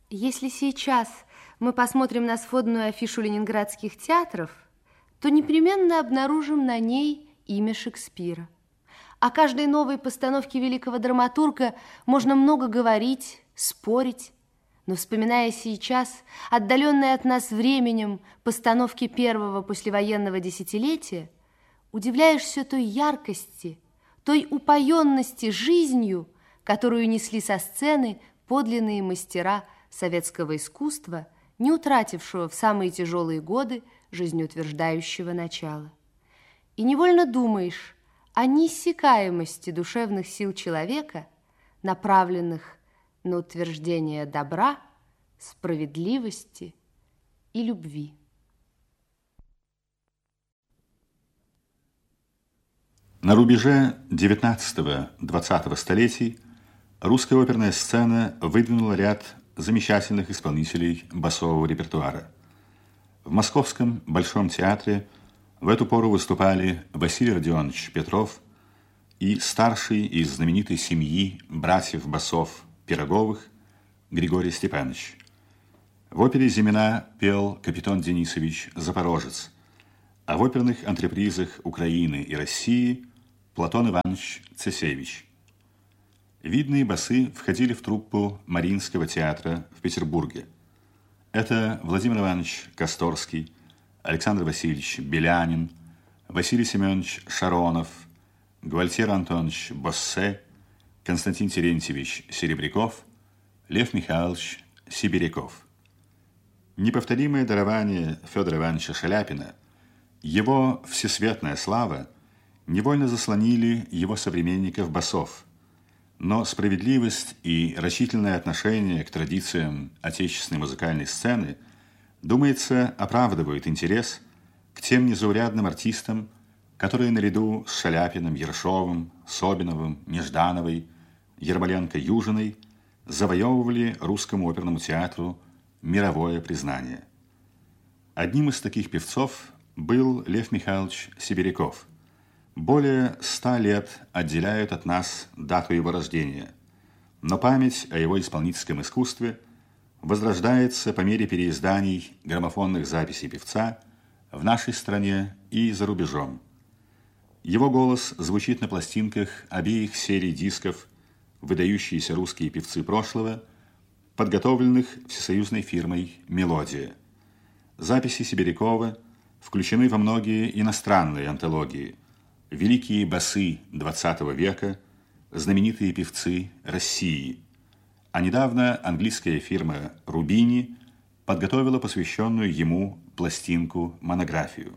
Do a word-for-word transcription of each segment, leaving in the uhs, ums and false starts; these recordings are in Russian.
Если сейчас мы посмотрим на сводную афишу ленинградских театров, то непременно обнаружим на ней имя Шекспира. О каждой новой постановке великого драматурга можно много говорить, спорить, но, вспоминая сейчас отдаленные от нас временем постановки первого послевоенного десятилетия, удивляешься той яркости, той упоенности жизнью, которую несли со сцены подлинные мастера советского искусства, не утратившего в самые тяжелые годы жизнеутверждающего начала. И невольно думаешь о неиссякаемости душевных сил человека, направленных на утверждение добра, справедливости и любви. На рубеже девятнадцатого-двадцатого столетий русская оперная сцена выдвинула ряд замечательных исполнителей басового репертуара. В Московском Большом театре в эту пору выступали Василий Родионович Петров и старший из знаменитой семьи братьев-басов Пироговых Григорий Степанович. В опере «Зимина» пел Капитон Денисович Запорожец, а в оперных антрепризах Украины и России Платон Иванович Цесевич. Видные басы входили в труппу Мариинского театра в Петербурге. Это Владимир Иванович Косторский, Александр Васильевич Белянин, Василий Семенович Шаронов, Гвальтьер Антонович Боссе, Константин Терентьевич Серебряков, Лев Михайлович Сибиряков. Неповторимое дарование Федора Ивановича Шаляпина, его всесветная слава невольно заслонили его современников басов, но справедливость и рачительное отношение к традициям отечественной музыкальной сцены, думается, оправдывают интерес к тем незаурядным артистам, которые наряду с Шаляпиным, Ершовым, Собиновым, Неждановой, Ермоленко-Южиной завоевывали русскому оперному театру мировое признание. Одним из таких певцов был Лев Михайлович Сибиряков. Более ста лет отделяют от нас дату его рождения, но память о его исполнительском искусстве возрождается по мере переизданий граммофонных записей певца в нашей стране и за рубежом. Его голос звучит на пластинках обеих серий дисков «Выдающиеся русские певцы прошлого», подготовленных всесоюзной фирмой «Мелодия». Записи Сибирякова включены во многие иностранные антологии, великие басы двадцатого века, знаменитые певцы России. А недавно английская фирма «Рубини» подготовила посвященную ему пластинку-монографию.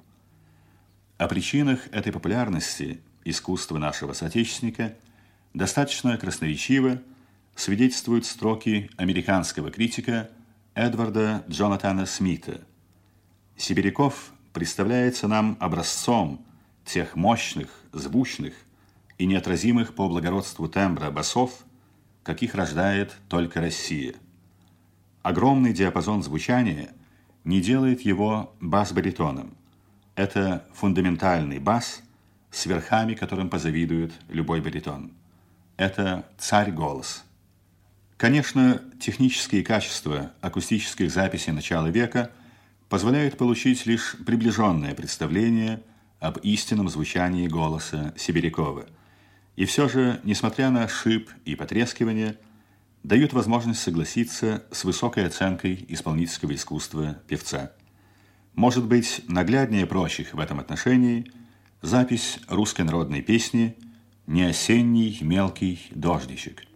О причинах этой популярности искусства нашего соотечественника достаточно красноречиво свидетельствуют строки американского критика Эдварда Джонатана Смита. Сибиряков представляется нам образцом тех мощных, звучных и неотразимых по благородству тембра басов, каких рождает только Россия. Огромный диапазон звучания не делает его бас-баритоном. Это фундаментальный бас, с верхами, которым позавидует любой баритон. Это царь-голос. Конечно, технические качества акустических записей начала века позволяют получить лишь приближенное представление об истинном звучании голоса Сибирякова. И все же, несмотря на шип и потрескивание, дают возможность согласиться с высокой оценкой исполнительского искусства певца. Может быть, нагляднее прочих в этом отношении запись русской народной песни «Не осенний мелкий дождичек».